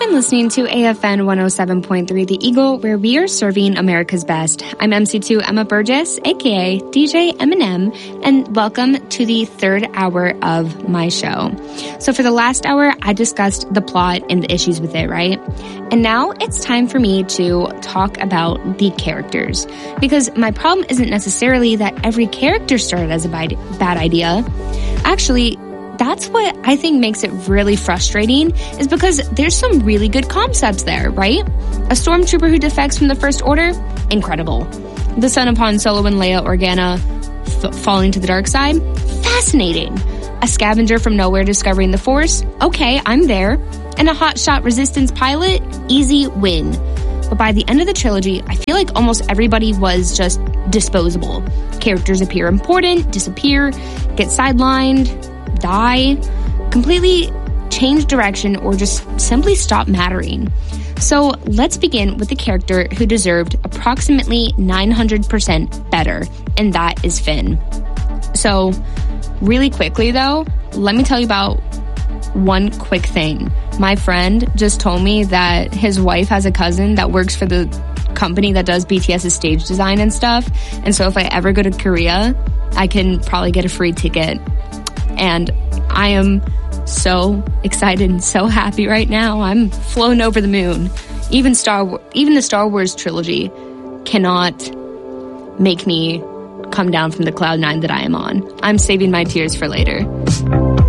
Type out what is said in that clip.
Listening to AFN 107.3 The Eagle, where we are serving America's best. I'm MC2 Emma Burgess, aka DJ Eminem, and welcome to the third hour of my show. So for the last hour, I discussed the plot and the issues with it, right? And now it's time for me to talk about the characters. Because my problem isn't necessarily that every character started as a bad idea. Actually, that's what I think makes it really frustrating, is because there's some really good concepts there, right? A stormtrooper who defects from the First Order? Incredible. The son of Han Solo and Leia Organa falling to the dark side? Fascinating. A scavenger from nowhere discovering the Force? Okay, I'm there. And a hotshot Resistance pilot? Easy win. But by the end of the trilogy, I feel like almost everybody was just disposable. Characters appear important, disappear, get sidelined, die, completely change direction, or just simply stop mattering. So let's begin with the character who deserved approximately 900% better, and that is Finn. So really quickly though, let me tell you about one quick thing. My friend just told me that his wife has a cousin that works for the company that does BTS's stage design and stuff, and so if I ever go to Korea, I can probably get a free ticket. And I am so excited and so happy right now. I'm flown over the moon. Even the Star Wars trilogy cannot make me come down from the cloud nine that I am on. I'm saving my tears for later.